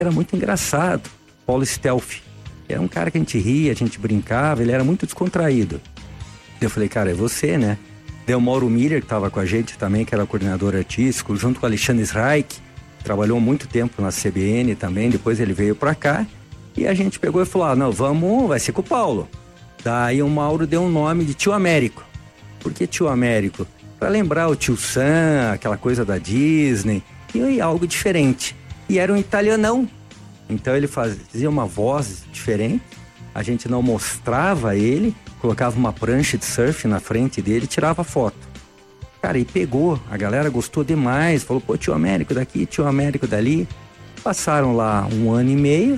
era muito engraçado, Paulo Stelfi. Era um cara que a gente ria, a gente brincava, ele era muito descontraído. Eu falei, cara, é você, né? Daí o Mauro Miller, que estava com a gente também, que era coordenador artístico, junto com o Alexandre Reich, trabalhou muito tempo na CBN também, depois ele veio pra cá, e a gente pegou e falou, não, vai ser com o Paulo. Daí o Mauro deu um nome de Tio Américo. Por que Tio Américo? Para lembrar o Tio Sam, aquela coisa da Disney, e algo diferente. E era um italianão. Então ele fazia uma voz diferente, a gente não mostrava ele, colocava uma prancha de surf na frente dele e tirava foto. Cara, e pegou, a galera gostou demais, falou, pô, Tio Américo daqui, Tio Américo dali. Passaram lá 1 ano e meio,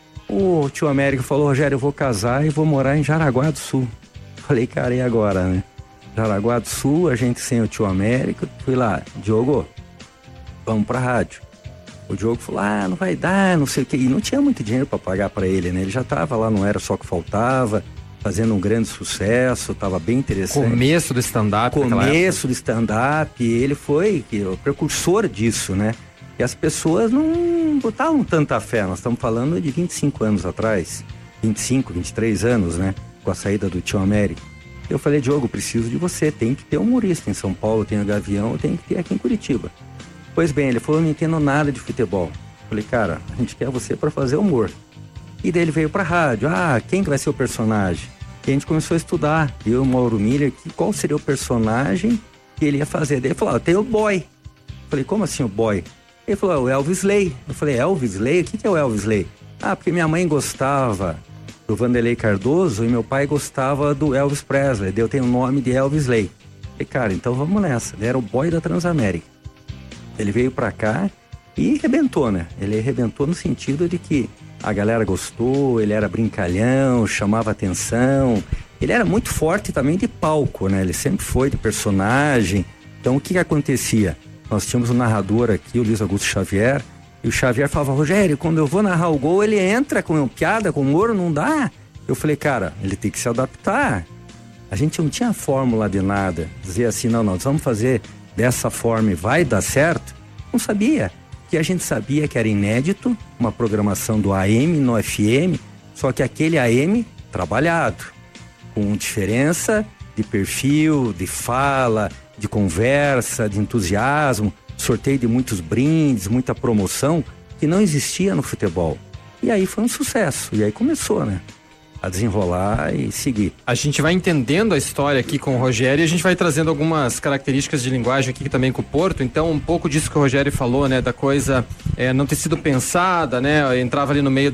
o Tio Américo falou, Rogério, eu vou casar e vou morar em Jaraguá do Sul. Falei, cara, e agora, né? Jaraguá do Sul, a gente sem o Tio Américo, fui lá, Diogo, vamos pra rádio. O Diogo falou, não vai dar, não sei o quê. E não tinha muito dinheiro para pagar para ele, né? Ele já tava lá, não era só o que faltava, fazendo um grande sucesso, tava bem interessante. Começo do stand-up. Começo do stand-up, ele foi o precursor disso, né? E as pessoas não botavam tanta fé, nós estamos falando de 25 anos atrás, 25, 23 anos, né? Com a saída do Tio Américo. Eu falei, Diogo, preciso de você, tem que ter humorista em São Paulo, tem o Gavião, tem que ter aqui em Curitiba. Pois bem, ele falou, eu não entendo nada de futebol. Falei, cara, a gente quer você para fazer humor. E daí ele veio pra rádio, quem que vai ser o personagem? E a gente começou a estudar, eu e o Mauro Miller, qual seria o personagem que ele ia fazer. Daí ele falou, tem o Boy. Falei, como assim o Boy? Ele falou, o Elvis Lay. Eu falei, Elvis Lay? O que é o Elvis Lay? Porque minha mãe gostava do Vanderlei Cardoso e meu pai gostava do Elvis Presley. Daí eu tenho o nome de Elvis Lay. Falei, cara, então vamos nessa. Ele era o Boy da Transamérica. Ele veio pra cá e arrebentou, né? Ele arrebentou no sentido de que a galera gostou, ele era brincalhão, chamava atenção. Ele era muito forte também de palco, né? Ele sempre foi de personagem. Então, o que acontecia? Nós tínhamos um narrador aqui, o Luiz Augusto Xavier, e o Xavier falava, Rogério, quando eu vou narrar o gol, ele entra com piada, com humor, não dá. Eu falei, cara, ele tem que se adaptar. A gente não tinha fórmula de nada. Dizer assim, não, nós vamos fazer dessa forma e vai dar certo? Não sabia. Que a gente sabia que era inédito, uma programação do AM no FM, só que aquele AM trabalhado, com diferença de perfil, de fala, de conversa, de entusiasmo, sorteio de muitos brindes, muita promoção, que não existia no futebol. E aí foi um sucesso, e aí começou, né? A desenrolar e seguir. A gente vai entendendo a história aqui com o Rogério e a gente vai trazendo algumas características de linguagem aqui também com o Porto. Então, um pouco disso que o Rogério falou, né, da coisa não ter sido pensada, né, entrava ali no meio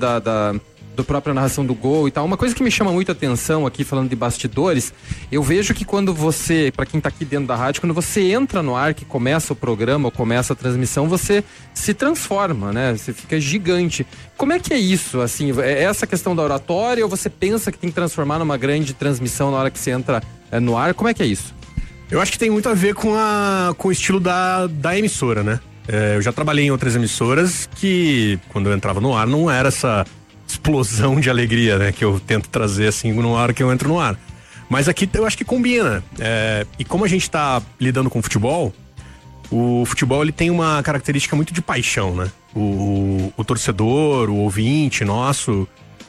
do própria narração do gol e tal. Uma coisa que me chama muito a atenção aqui, falando de bastidores, eu vejo que quando você, para quem tá aqui dentro da rádio, quando você entra no ar, que começa o programa ou começa a transmissão, você se transforma, né? Você fica gigante. Como é que é isso, assim? É essa questão da oratória ou você pensa que tem que transformar numa grande transmissão na hora que você entra no ar? Como é que é isso? Eu acho que tem muito a ver com o estilo da emissora, né? Eu já trabalhei em outras emissoras que, quando eu entrava no ar, não era essa explosão de alegria, né, que eu tento trazer assim na hora que eu entro no ar. Mas aqui eu acho que combina. E como a gente tá lidando com futebol, o futebol ele tem uma característica muito de paixão, né? O torcedor, o ouvinte nosso,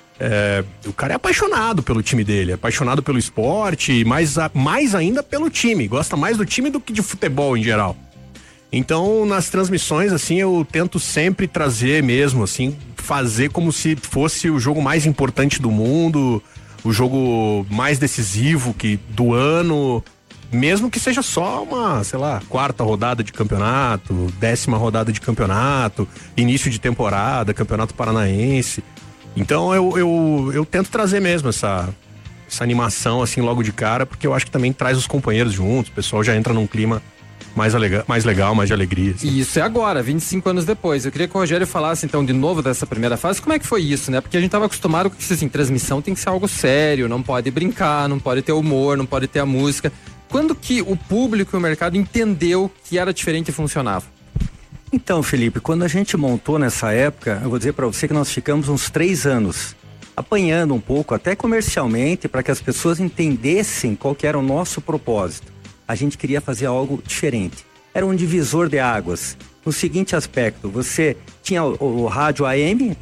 o cara é apaixonado pelo time dele, é apaixonado pelo esporte, mais ainda pelo time, gosta mais do time do que de futebol em geral. Então, nas transmissões, assim, eu tento sempre trazer mesmo, assim, fazer como se fosse o jogo mais importante do mundo, o jogo mais decisivo do ano, mesmo que seja só uma, sei lá, 4ª rodada de campeonato, 10ª rodada de campeonato, início de temporada, campeonato paranaense. Então, eu tento trazer mesmo essa animação, assim, logo de cara, porque eu acho que também traz os companheiros juntos, o pessoal já entra num clima mais legal, mais de alegria. Assim. E isso é agora, 25 anos depois. Eu queria que o Rogério falasse, então, de novo dessa primeira fase. Como é que foi isso, né? Porque a gente estava acostumado com que, assim, transmissão tem que ser algo sério, não pode brincar, não pode ter humor, não pode ter a música. Quando que o público e o mercado entendeu que era diferente e funcionava? Então, Felipe, quando a gente montou nessa época, eu vou dizer para você que nós ficamos uns 3 anos apanhando um pouco, até comercialmente, para que as pessoas entendessem qual que era o nosso propósito. A gente queria fazer algo diferente. Era um divisor de águas. no seguinte aspecto: você tinha o rádio AM,